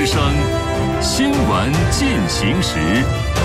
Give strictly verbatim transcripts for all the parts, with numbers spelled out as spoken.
之声新闻进行时。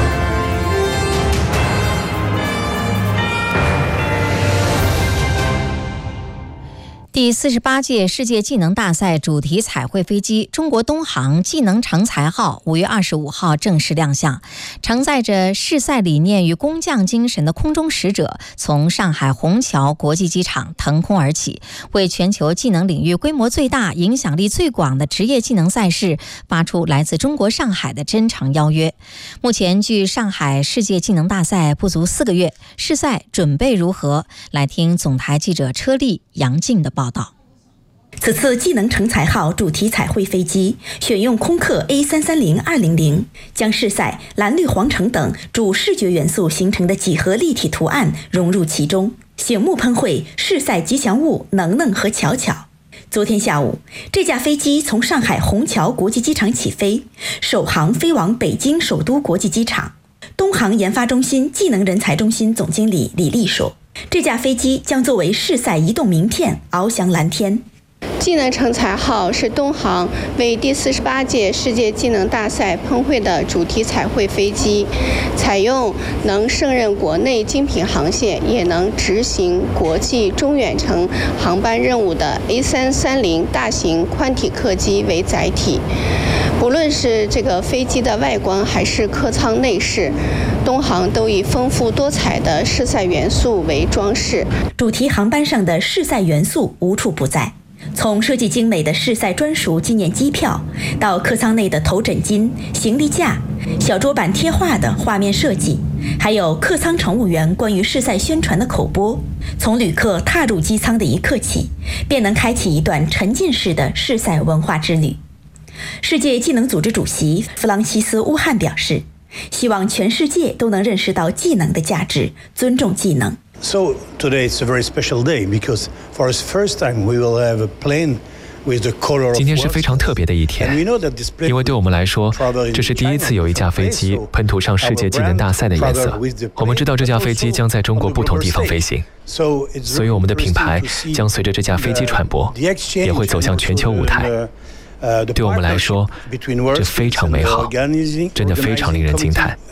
第四十八届世界技能大赛主题彩绘飞机中国东航技能成才号五月二十五号正式亮相，承载着世赛理念与工匠精神的空中使者从上海虹桥国际机场腾空而起，为全球技能领域规模最大、影响力最广的职业技能赛事发出来自中国上海的真诚邀约。目前距上海世界技能大赛不足四个月，世赛准备如何？来听总台记者车丽、杨静的报道。 此次技能成才号主题彩绘飞机选用空客 A 三三零二零零，将世赛蓝绿黄橙等主视觉元素形成的几何立体图案融入其中，醒目喷绘世赛吉祥物能能和巧巧。昨天下午，这架飞机从上海虹桥国际机场起飞，首航飞往北京首都国际机场。东航研发中心技能人才中心总经理李丽说，这架飞机将作为世赛移动名片翱翔蓝天。 技能成才号是东航为第四十八届世界技能大赛喷绘的主题彩绘飞机，采用能胜任国内精品航线，也能执行国际中远程航班任务的 A 三三零大型宽体客机为载体。不论是这个飞机的外观还是客舱内饰，东航都以丰富多彩的世赛元素为装饰。 主题航班上的世赛元素无处不在，从设计精美的世赛专属纪念机票，到客舱内的头枕巾、行李架、小桌板贴画的画面设计，还有客舱乘务员关于世赛宣传的口播，从旅客踏入机舱的一刻起，便能开启一段沉浸式的世赛文化之旅。世界技能组织主席弗朗西斯·乌汉表示，希望全世界都能认识到技能的价值，尊重技能。 So today it's a very special day because for the first time we will have a plane with the color of 今天是非常特别的一天，因为对我们来说，这是第一次有一架飞机喷涂上世界技能大赛的颜色。我们知道这架飞机将在中国不同地方飞行，所以我们的品牌将随着这架飞机传播，也会走向全球舞台。对我们来说，这非常美好，真的非常令人惊叹。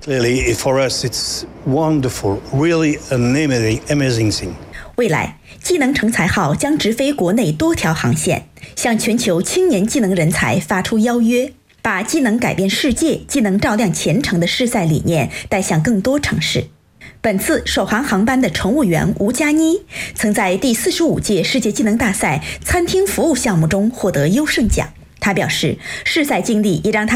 未来，技能成才号将直飞国内多条航线，向全球青年技能人才发出邀约，把技能改变世界、技能照亮前程的世赛理念带向更多城市。本次首航航班的乘务员吴佳妮曾在第四十五届世界技能大赛餐厅服务项目中获得优胜奖。他表示，世赛经历也让他